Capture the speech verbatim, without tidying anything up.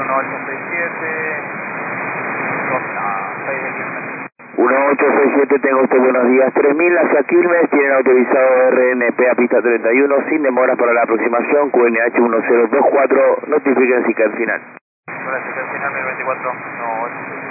uno ocho seis siete, costa seis de Quilmes. uno ocho seis siete, tenga usted buenos días. tres mil hacia Quilmes, tienen autorizado R N P a pista treinta y uno, sin demora para la aproximación, Q N H uno cero dos cuatro, notifiquen si cae al final. Gracias, al final mil veinticuatro, no ocho seis siete.